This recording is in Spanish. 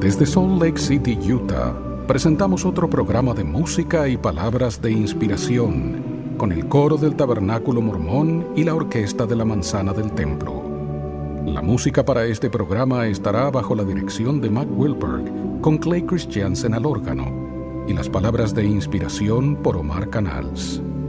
Desde Salt Lake City, Utah, presentamos otro programa de música y palabras de inspiración con el coro del Tabernáculo Mormón y la orquesta de la Manzana del Templo. La música para este programa estará bajo la dirección de Mac Wilberg, con Clay Christiansen al órgano, y las palabras de inspiración por Omar Canals.